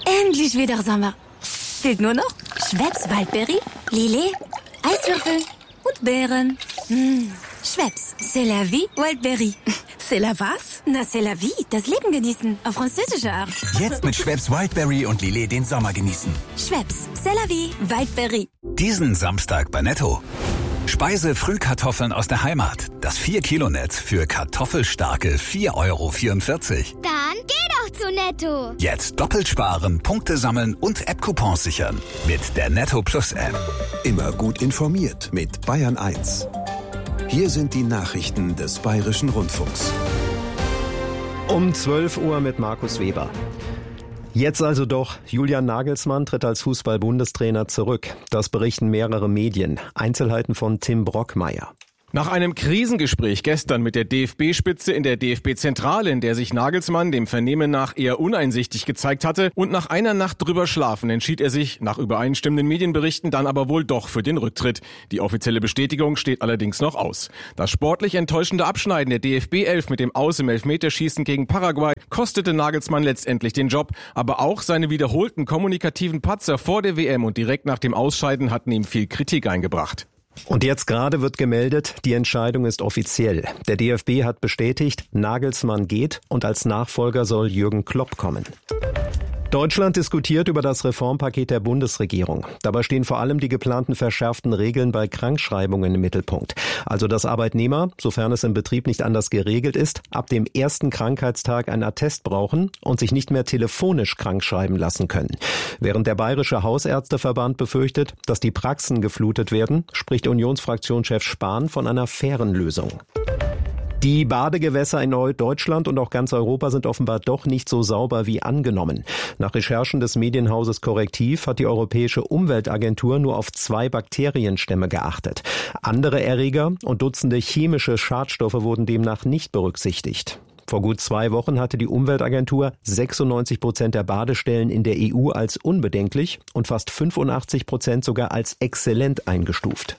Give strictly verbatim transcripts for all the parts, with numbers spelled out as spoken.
Endlich wieder Sommer. Fehlt nur noch Schweppes Waldbeere, Lillet, Eiswürfel und Beeren. Mmh. Schweppes, c'est la vie, Waldbeere. C'est la was? Na, c'est la vie, das Leben genießen, auf französische Art. Jetzt mit Schweppes Wildberry und Lillet den Sommer genießen. Schweppes, c'est la vie, Waldbeere. Diesen Samstag bei Netto. Speise-Frühkartoffeln aus der Heimat. Das vier Kilo Netz für kartoffelstarke vier Euro vierundvierzig. Dann geh doch zu Netto. Jetzt doppelt sparen, Punkte sammeln und App-Coupons sichern. Mit der Netto Plus App. Immer gut informiert mit Bayern eins. Hier sind die Nachrichten des Bayerischen Rundfunks. Um zwölf Uhr mit Markus Weber. Jetzt also doch, Julian Nagelsmann tritt als Fußball-Bundestrainer zurück. Das berichten mehrere Medien. Einzelheiten von Tim Brockmeier. Nach einem Krisengespräch gestern mit der D F B-Spitze in der D F B-Zentrale, in der sich Nagelsmann dem Vernehmen nach eher uneinsichtig gezeigt hatte, und nach einer Nacht drüber schlafen entschied er sich, nach übereinstimmenden Medienberichten, dann aber wohl doch für den Rücktritt. Die offizielle Bestätigung steht allerdings noch aus. Das sportlich enttäuschende Abschneiden der D F B-Elf mit dem Aus im Elfmeterschießen gegen Paraguay kostete Nagelsmann letztendlich den Job, aber auch seine wiederholten kommunikativen Patzer vor der W M und direkt nach dem Ausscheiden hatten ihm viel Kritik eingebracht. Und jetzt gerade wird gemeldet, die Entscheidung ist offiziell. Der D F B hat bestätigt, Nagelsmann geht und als Nachfolger soll Jürgen Klopp kommen. Deutschland diskutiert über das Reformpaket der Bundesregierung. Dabei stehen vor allem die geplanten verschärften Regeln bei Krankschreibungen im Mittelpunkt. Also dass Arbeitnehmer, sofern es im Betrieb nicht anders geregelt ist, ab dem ersten Krankheitstag einen Attest brauchen und sich nicht mehr telefonisch krankschreiben lassen können. Während der Bayerische Hausärzteverband befürchtet, dass die Praxen geflutet werden, spricht Unionsfraktionschef Spahn von einer fairen Lösung. Die Badegewässer in Deutschland und auch ganz Europa sind offenbar doch nicht so sauber wie angenommen. Nach Recherchen des Medienhauses Correctiv hat die Europäische Umweltagentur nur auf zwei Bakterienstämme geachtet. Andere Erreger und Dutzende chemische Schadstoffe wurden demnach nicht berücksichtigt. Vor gut zwei Wochen hatte die Umweltagentur sechsundneunzig Prozent der Badestellen in der E U als unbedenklich und fast fünfundachtzig Prozent sogar als exzellent eingestuft.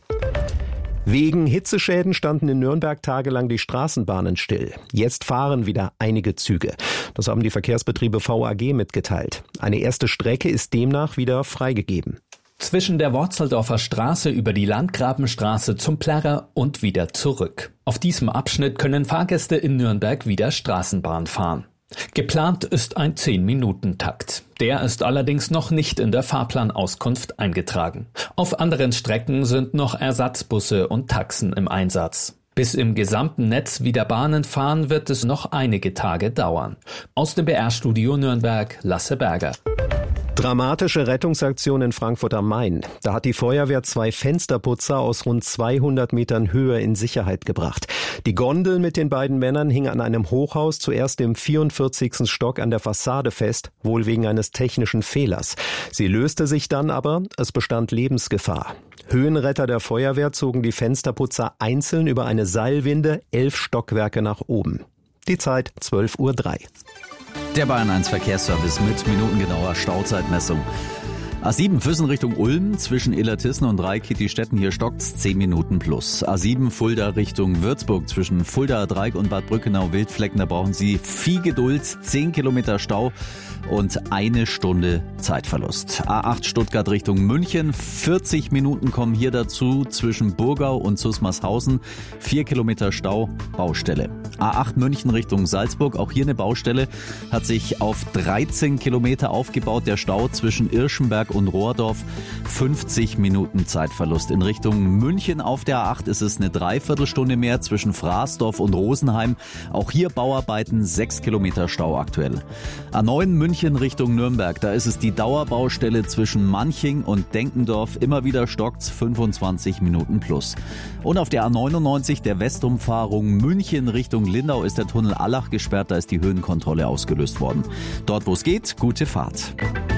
Wegen Hitzeschäden standen in Nürnberg tagelang die Straßenbahnen still. Jetzt fahren wieder einige Züge. Das haben die Verkehrsbetriebe V A G mitgeteilt. Eine erste Strecke ist demnach wieder freigegeben. Zwischen der Worzeldorfer Straße über die Landgrabenstraße zum Plärrer und wieder zurück. Auf diesem Abschnitt können Fahrgäste in Nürnberg wieder Straßenbahn fahren. Geplant ist ein zehn-Minuten-Takt. Der ist allerdings noch nicht in der Fahrplanauskunft eingetragen. Auf anderen Strecken sind noch Ersatzbusse und Taxen im Einsatz. Bis im gesamten Netz wieder Bahnen fahren, wird es noch einige Tage dauern. Aus dem B R-Studio Nürnberg, Lasse Berger. Dramatische Rettungsaktion in Frankfurt am Main. Da hat die Feuerwehr zwei Fensterputzer aus rund zweihundert Metern Höhe in Sicherheit gebracht. Die Gondel mit den beiden Männern hing an einem Hochhaus zuerst im vierundvierzigsten Stock an der Fassade fest, wohl wegen eines technischen Fehlers. Sie löste sich dann aber, es bestand Lebensgefahr. Höhenretter der Feuerwehr zogen die Fensterputzer einzeln über eine Seilwinde elf Stockwerke nach oben. Die Zeit zwölf Uhr drei. Der Bayern eins Verkehrsservice mit minutengenauer Stauzeitmessung. A sieben Füssen Richtung Ulm, zwischen Illertissen und Reikittistetten, hier stockt's zehn Minuten plus. A sieben Fulda Richtung Würzburg, zwischen Fuldaer Dreieck und Bad Brückenau-Wildflecken, da brauchen Sie viel Geduld, zehn Kilometer Stau und eine Stunde Zeitverlust. A acht Stuttgart Richtung München, vierzig Minuten kommen hier dazu, zwischen Burgau und Susmarshausen, vier Kilometer Stau, Baustelle. A acht München Richtung Salzburg, auch hier eine Baustelle, hat sich auf dreizehn Kilometer aufgebaut, der Stau zwischen Irschenberg und Rohrdorf, fünfzig Minuten Zeitverlust. In Richtung München auf der A acht ist es eine Dreiviertelstunde mehr, zwischen Fraßdorf und Rosenheim, auch hier Bauarbeiten, sechs Kilometer Stau aktuell. A neun München Richtung Nürnberg, da ist es die Dauerbaustelle zwischen Manching und Denkendorf, immer wieder stockt's, fünfundzwanzig Minuten plus. Und auf der A neunundneunzig, der Westumfahrung München Richtung Lindau, ist der Tunnel Allach gesperrt, da ist die Höhenkontrolle ausgelöst worden. Dort wo es geht, gute Fahrt.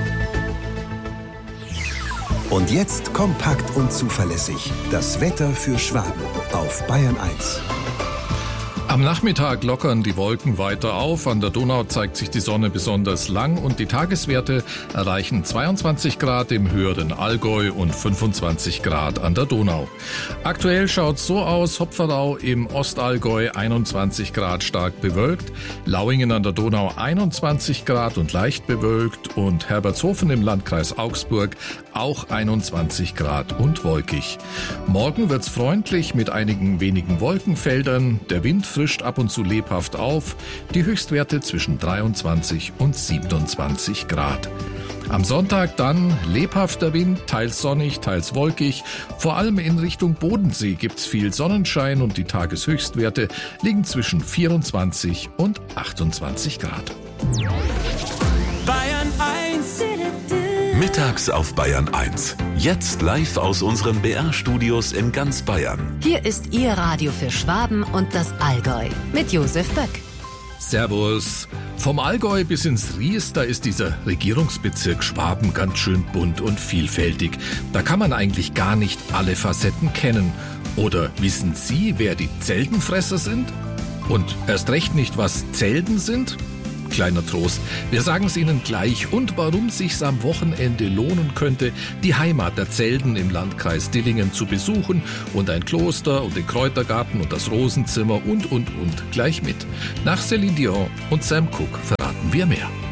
Und jetzt kompakt und zuverlässig das Wetter für Schwaben auf Bayern eins. Am Nachmittag lockern die Wolken weiter auf. An der Donau zeigt sich die Sonne besonders lang und die Tageswerte erreichen zweiundzwanzig Grad im höheren Allgäu und fünfundzwanzig Grad an der Donau. Aktuell schaut es so aus: Hopferau im Ostallgäu einundzwanzig Grad stark bewölkt, Lauingen an der Donau einundzwanzig Grad und leicht bewölkt und Herbertshofen im Landkreis Augsburg auch einundzwanzig Grad und wolkig. Morgen wird's freundlich mit einigen wenigen Wolkenfeldern. Der Wind frischt ab und zu lebhaft auf. Die Höchstwerte zwischen dreiundzwanzig und siebenundzwanzig Grad. Am Sonntag dann lebhafter Wind, teils sonnig, teils wolkig. Vor allem in Richtung Bodensee gibt's viel Sonnenschein und die Tageshöchstwerte liegen zwischen vierundzwanzig und achtundzwanzig Grad. Bayern eins. Mittags auf Bayern eins. Jetzt live aus unseren B R-Studios in ganz Bayern. Hier ist Ihr Radio für Schwaben und das Allgäu mit Josef Böck. Servus. Vom Allgäu bis ins Ries, da ist dieser Regierungsbezirk Schwaben ganz schön bunt und vielfältig. Da kann man eigentlich gar nicht alle Facetten kennen. Oder wissen Sie, wer die Zeldenfresser sind? Und erst recht nicht, was Zelden sind? Kleiner Trost, wir sagen es Ihnen gleich und warum sich's am Wochenende lohnen könnte, die Heimat der Zelden im Landkreis Dillingen zu besuchen und ein Kloster und den Kräutergarten und das Rosenzimmer und, und, und gleich mit. Nach Céline Dion und Sam Cooke verraten wir mehr.